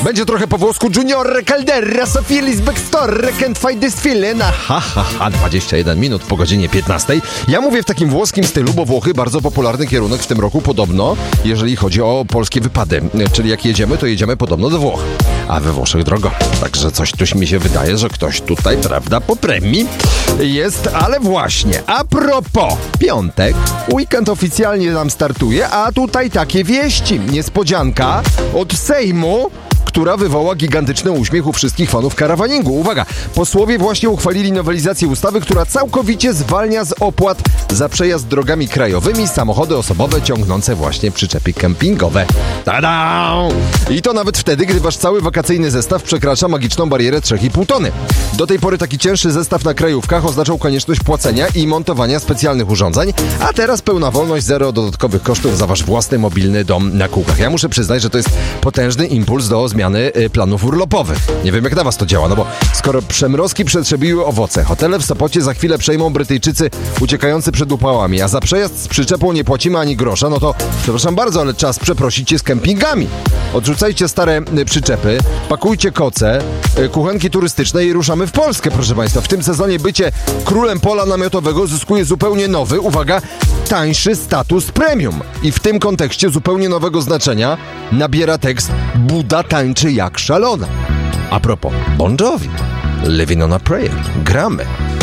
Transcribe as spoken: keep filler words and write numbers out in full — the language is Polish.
Będzie trochę po włosku. Junior Caldera, Sofilis Baxter, Can't Fight This Feeling. Ha, ha, ha, dwadzieścia jeden minut po godzinie piętnastej. Ja mówię w takim włoskim stylu, bo Włochy bardzo popularny kierunek w tym roku podobno, jeżeli chodzi o polskie wypady. Czyli jak jedziemy, to jedziemy podobno do Włoch. A we Włoszech drogo. Także coś tu mi się wydaje, że ktoś tutaj, prawda, po premii jest. Ale właśnie, a propos, piątek, weekend oficjalnie nam startuje, a tutaj takie wieści. Niespodzianka od Sejmu, która wywoła gigantyczny uśmiech u wszystkich fanów karawaningu. Uwaga, posłowie właśnie uchwalili nowelizację ustawy, która całkowicie zwalnia z opłat za przejazd drogami krajowymi samochody osobowe ciągnące właśnie przyczepy kempingowe. Tada! I to nawet wtedy, gdy wasz cały wakacyjny zestaw przekracza magiczną barierę trzy i pół tony. Do tej pory taki cięższy zestaw na krajówkach oznaczał konieczność płacenia i montowania specjalnych urządzeń, a teraz pełna wolność, zero dodatkowych kosztów za wasz własny mobilny dom na kółkach. Ja muszę przyznać, że to jest potężny impuls do zmiany planów urlopowych. Nie wiem, jak na was to działa, no bo skoro przemrozki przetrzebiły owoce, hotele w Sopocie za chwilę przejmą Brytyjczycy uciekający przed upałami, a za przejazd z przyczepą nie płacimy ani grosza, no to przepraszam bardzo, ale czas przeprosić się z kempingami. Odrzucajcie stare przyczepy, pakujcie koce, kuchenki turystyczne i ruszamy w Polskę, proszę państwa. W tym sezonie bycie królem pola namiotowego zyskuje zupełnie nowy, uwaga, tańszy status premium. I w tym kontekście zupełnie nowego znaczenia nabiera tekst Buda tańczy jak szalona. A propos, Bon Jovi, Living on a Prayer. Gramy.